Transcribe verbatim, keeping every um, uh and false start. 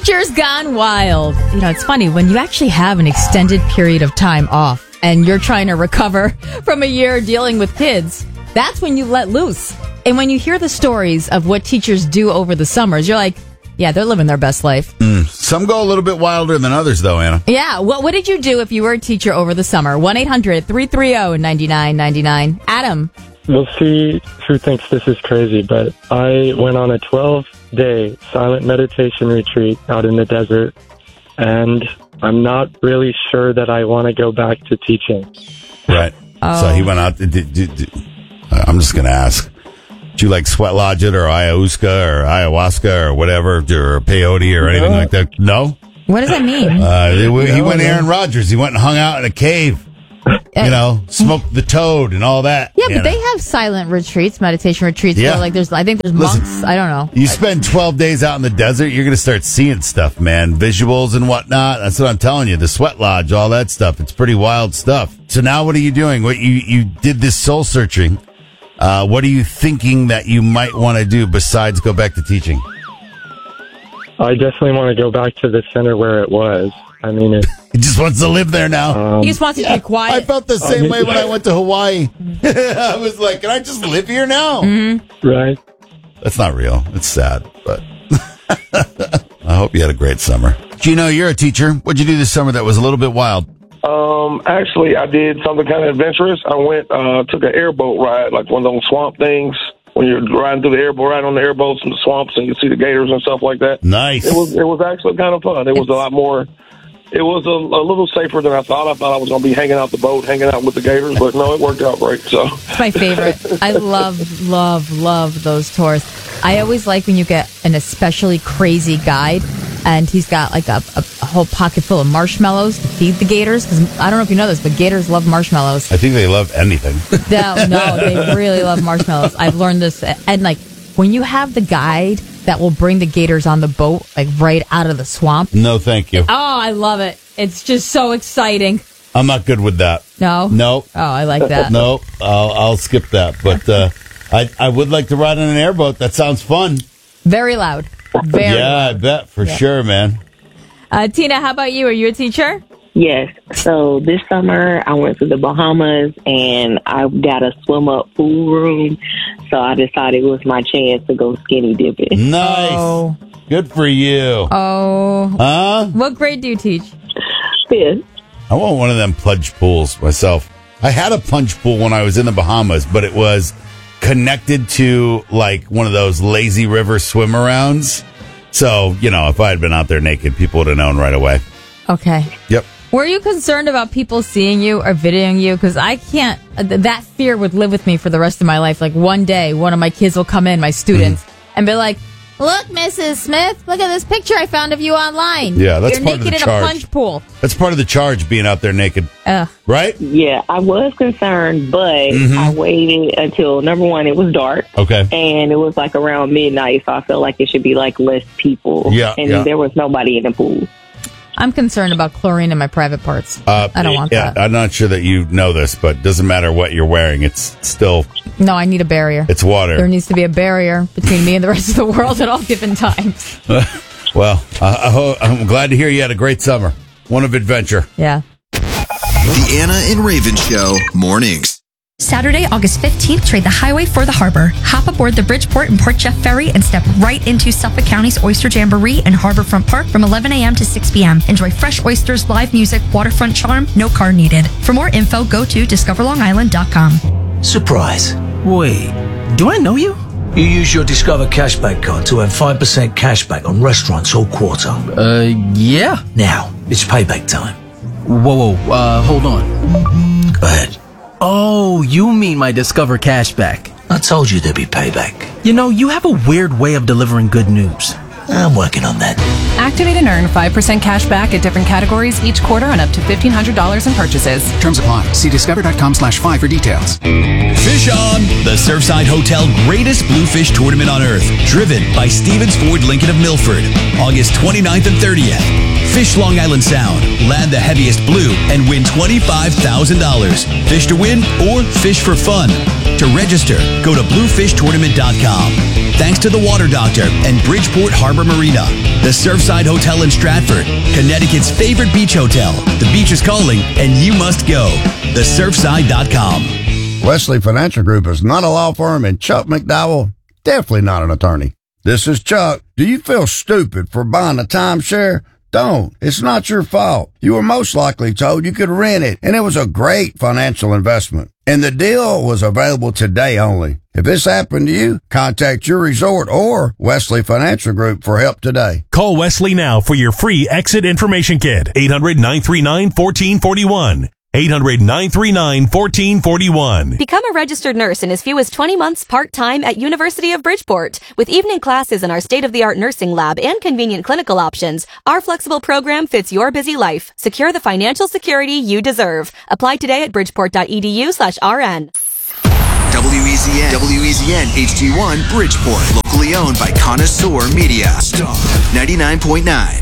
Teachers gone wild. You know, it's funny when you actually have an extended period of time off and you're trying to recover from a year dealing with kids. That's when you let loose. And when you hear the stories of what teachers do over the summers, you're like, yeah, they're living their best life. Mm, some go a little bit wilder than others, though, Anna. Yeah. What, what did you do if you were a teacher over the summer? one eight hundred three three zero nine nine nine nine. Adam. We'll see who thinks this is crazy, but I went on a twelve-day silent meditation retreat out in the desert, and I'm not really sure that I want to go back to teaching. Right. Oh. So he went out. Did, did, did, I'm just going to ask. Do you like sweat lodge it or ayahuasca or ayahuasca or whatever, or peyote or anything No. like that? No? What does that mean? Uh, he, he No, went no. Aaron Rodgers. He went and hung out in a cave. You know, smoked the toad and all that. Yeah, you but know. they have silent retreats, meditation retreats. Yeah. Where, like, there's, I think there's Listen, monks. I don't know. You spend twelve days out in the desert, you're going to start seeing stuff, man. Visuals and whatnot. That's what I'm telling you. The sweat lodge, all that stuff. It's pretty wild stuff. So now what are you doing? What you, you did this soul searching. Uh, what are you thinking that you might want to do besides go back to teaching? I definitely want to go back to the center where it was. I mean, it, He just wants to live there now. um, He just wants it to be quiet. I felt the same way when I went to Hawaii. I was like, can I just live here now? Mm-hmm. right? That's not real. It's sad, but I hope you had a great summer. Gino, you're a teacher. What'd you do this summer that was a little bit wild? Um, actually, I did something kind of adventurous. I went, uh, took an airboat ride, like one of those swamp things. When you're riding through the airboat, right on the airboats in the swamps, and you see the gators and stuff like that. Nice. It was, it was actually kind of fun. It was a lot more. It was a, a little safer than I thought. I thought I was going to be hanging out the boat, hanging out with the gators, but no, it worked out great. So It's my favorite. I love, love, love those tours. I always like when you get an especially crazy guide and he's got like a, a, a whole pocket full of marshmallows to feed the gators. Because I don't know if you know this, but gators love marshmallows. I think they love anything. No, no, they really love marshmallows. I've learned this. And like when you have the guide that will bring the gators on the boat, like right out of the swamp. No, thank you. Oh, I love it. It's just so exciting. I'm not good with that. No? No. Oh, I like that. No, I'll, I'll skip that. But uh, I, I would like to ride on an airboat. That sounds fun. Very loud. Very yeah, loud. I bet for Yeah. sure, man. Uh, Tina, how about you? Are you a teacher? Yes. So this summer I went to the Bahamas and I got a swim up pool room. So I decided it was my chance to go skinny dipping. Nice. Oh. Good for you. Oh. Huh? What grade do you teach? Fifth. I want one of them plunge pools myself. I had a plunge pool when I was in the Bahamas, but it was connected to like one of those lazy river swim arounds. So, you know, if I had been out there naked, people would have known right away. Okay. Yep. Were you concerned about people seeing you or videoing you? Because I can't, th- that fear would live with me for the rest of my life. Like one day, one of my kids will come in, my students, Mm-hmm. and be like, look, Missus Smith, look at this picture I found of you online. Yeah, that's You're part of naked the in charge. a plunge pool. That's part of the charge, being out there naked. Ugh. Right? Yeah, I was concerned, but Mhm. I waited until, number one, it was dark. Okay. And it was like around midnight, so I felt like it should be like less people. Yeah, And yeah. there was nobody in the pool. I'm concerned about chlorine in my private parts. Uh, I don't want yeah, that. I'm not sure that you know this, but it doesn't matter what you're wearing. It's still, No, I need a barrier. it's water. There needs to be a barrier between me and the rest of the world at all given times. Well, I, I ho- I'm glad to hear you had a great summer. One of adventure. Yeah. The Anna and Raven Show mornings. Saturday, August fifteenth, trade the highway for the harbor. Hop aboard the Bridgeport and Port Jeff Ferry and step right into Suffolk County's Oyster Jamboree and Harborfront Park from eleven a.m. to six p.m. Enjoy fresh oysters, live music, waterfront charm, no car needed. For more info, go to discover long island dot com. Surprise. Wait, do I know you? You use your Discover Cashback card to earn five percent cashback on restaurants all quarter. Uh, yeah. Now, it's payback time. Whoa, whoa, uh, hold on. Go ahead. Oh, you mean my Discover Cashback. I told you there'd be payback. You know, you have a weird way of delivering good news. I'm working on that. Activate and earn five percent cash back at different categories each quarter on up to fifteen hundred dollars in purchases. Terms apply. See discover.com slash five for details. Fish On, the Surfside Hotel greatest bluefish tournament on earth. Driven by Stevens Ford Lincoln of Milford. August twenty-ninth and thirtieth. Fish Long Island Sound, land the heaviest blue, and win twenty-five thousand dollars. Fish to win or fish for fun. To register, go to bluefish tournament dot com. Thanks to the Water Doctor and Bridgeport Harbor Marina, the Surfside Hotel in Stratford, Connecticut's favorite beach hotel. The beach is calling, and you must go. the surfside dot com. Wesley Financial Group is not a law firm, and Chuck McDowell, definitely not an attorney. This is Chuck. Do you feel stupid for buying a timeshare? Don't. It's not your fault. You were most likely told you could rent it, and it was a great financial investment. And the deal was available today only. If this happened to you, contact your resort or Wesley Financial Group for help today. Call Wesley now for your free exit information kit. eight hundred, nine three nine, one four four one. eight hundred, nine three nine, one four four one. Become a registered nurse in as few as twenty months part-time at University of Bridgeport. With evening classes in our state-of-the-art nursing lab and convenient clinical options, our flexible program fits your busy life. Secure the financial security you deserve. Apply today at bridgeport.edu slash RN. W E Z N, W E Z N H D one Bridgeport. Locally owned by Connoisseur Media. Star ninety-nine point nine.